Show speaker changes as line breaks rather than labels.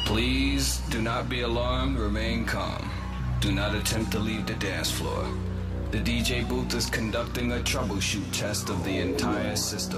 Please do not be alarmed, remain calm. Do not attempt to leave the dance floor. The DJ booth is conducting a troubleshoot test of the entire system.